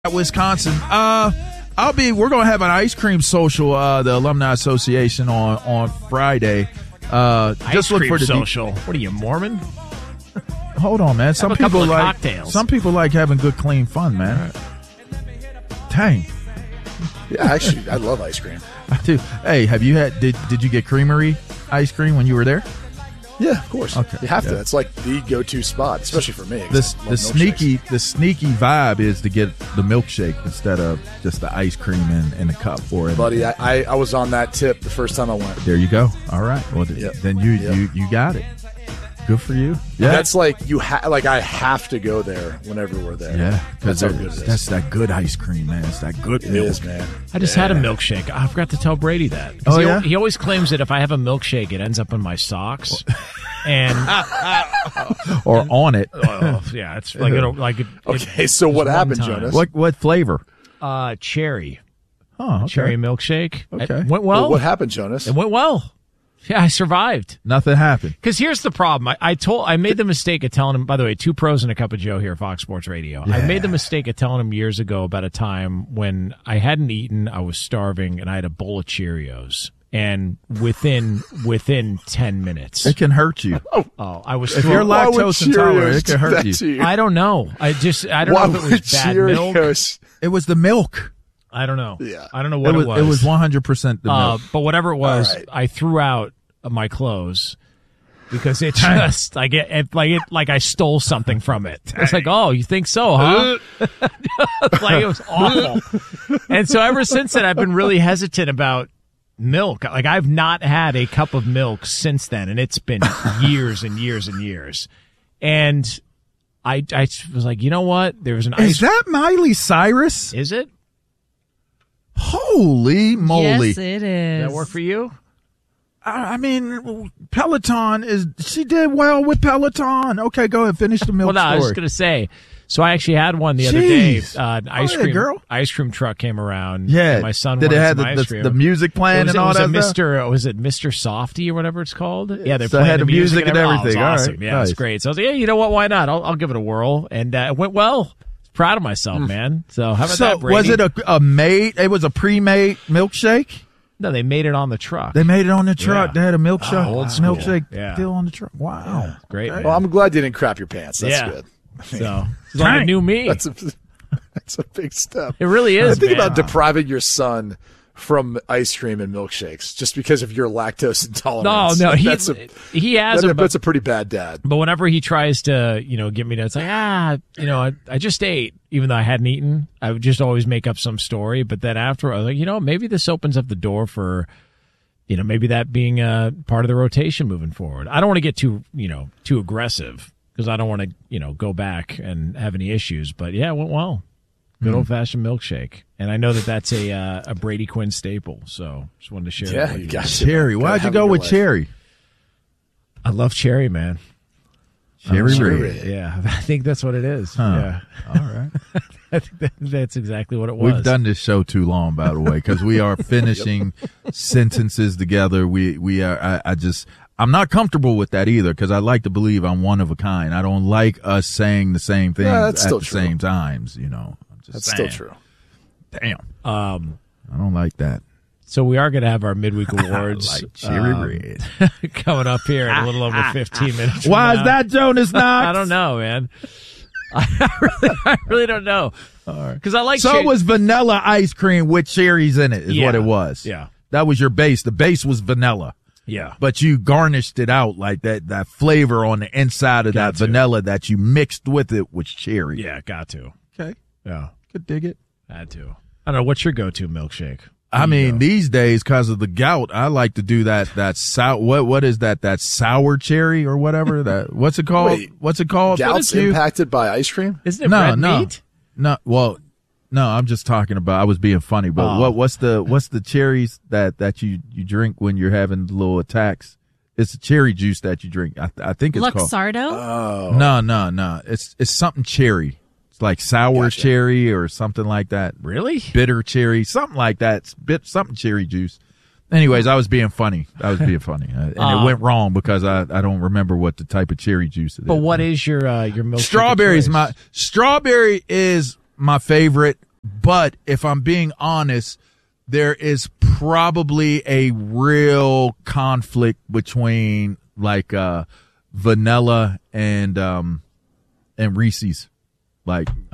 At Wisconsin. We're gonna have an ice cream social, the Alumni Association on Friday. Just look for the social. What are you, Mormon? Hold on, man. Some people like cocktails. Some people like having good, clean fun, man. Dang. Yeah, actually, I love ice cream. I do. Hey, have you had? Did you get Creamery ice cream when you were there? Yeah, of course. Okay. You have to. It's like the go-to spot, especially for me. The sneaky vibe is to get the milkshake instead of just the ice cream in a cup. Buddy, I was on that tip the first time I went. There you go. All right. Well, then you got it. Good for you. Yeah, that's like I have to go there whenever we're there. Yeah, because that's that good ice cream, man. It's that good milk. It is, man. I just had a milkshake. I forgot to tell Brady that. He always claims that if I have a milkshake, it ends up in my socks, and or on it. Yeah, it's like okay. So what happened, Jonas? What flavor? Cherry. Oh, okay. Cherry milkshake. Okay. It went well. What happened, Jonas? It went well. Yeah, I survived. Nothing happened. Because here's the problem. I made the mistake of telling him, by the way, 2 pros and a cup of Joe here at Fox Sports Radio. Yeah. I made the mistake of telling him years ago about a time when I hadn't eaten, I was starving, and I had a bowl of Cheerios. And within 10 minutes. It can hurt you. I was if you're lactose intolerant, it can hurt you. I don't know. I don't know if it was bad milk. It was the milk. I don't know. Yeah. I don't know what it was. It was 100% the milk. But whatever it was, right. I threw out my clothes because it just like I stole something from it. It's like, oh, you think so, huh? Like it was awful. And so ever since then, I've been really hesitant about milk. Like I've not had a cup of milk since then, and it's been years and years and years. And I was like, you know what? There was an ice. Is that Miley Cyrus? Is it? Holy moly! Yes, it is. Does that work for you? I mean, Peloton she did well with Peloton. Okay, go ahead, finish the milk story. I was just going to say, so I actually had one the other day. An ice cream truck came around. Yeah. And my son did wanted it have some ice cream. The music playing and all that stuff? Was it Mr. Softy or whatever it's called? Yeah, they're so playing had the music and everything. It was awesome. All right. Yeah, nice. It was great. So I was like, yeah, you know what? Why not? I'll give it a whirl. And it went well. Proud of myself, man. So how about that, Brady? Was it a made? It was a pre-made milkshake? No, they made it on the truck. They made it on the truck. Yeah. They had a milkshake. Old school. Milkshake still on the truck. Wow, yeah. Great. Okay. Well, I'm glad you didn't crap your pants. That's good. So it's like a new me. That's a big step. It really is. Think about depriving your son from ice cream and milkshakes just because of your lactose intolerance. No, that's a pretty bad dad. But whenever he tries to, get me to, it's like, I just ate, even though I hadn't eaten. I would just always make up some story. But then after, I was like, maybe this opens up the door for, maybe that being a part of the rotation moving forward. I don't want to get too aggressive because I don't want to, go back and have any issues. But yeah, it went well. Good old-fashioned milkshake. And I know that that's a Brady Quinn staple, so just wanted to share that with you. Got Cherry. Why'd you go with cherry? I love cherry, man. Cherry red. Yeah, I think that's what it is. Huh. Yeah. All right. I think that's exactly what it was. We've done this show too long, by the way, because we are finishing sentences together. We are. I'm not comfortable with that either because I like to believe I'm one of a kind. I don't like us saying the same things at the same times, That's still true. Damn. I don't like that. So we are going to have our midweek awards like cherry red coming up here in a little over 15 minutes. Why is that, Jonas Knox? I don't know, man. I really don't know. Because I like So it was vanilla ice cream with cherries in it is what it was. Yeah. That was your base. The base was vanilla. Yeah. But you garnished it out like that flavor on the inside of that vanilla that you mixed with it with cherry. Yeah, got to. Okay. Yeah. Could dig it. Had to. I don't know. What's your go-to milkshake? I mean, these days, because of the gout, I like to do that sour. What is that? That sour cherry or whatever. What's it called? Wait, what's it called? Gout's impacted by ice cream? Isn't it red meat? No. Well, no. I'm just talking about. I was being funny, but what's the cherries that you drink when you're having little attacks? It's a cherry juice that you drink. I think it's Luxardo? called. No. It's something cherry. Like sour cherry or something like that. Really? Bitter cherry, something like that. Something cherry juice. Anyways, I was being funny. And it went wrong because I don't remember what the type of cherry juice it is. But what is your milk? Strawberry is my favorite But if I'm being honest, there is probably a real conflict between like vanilla and Reese's. Like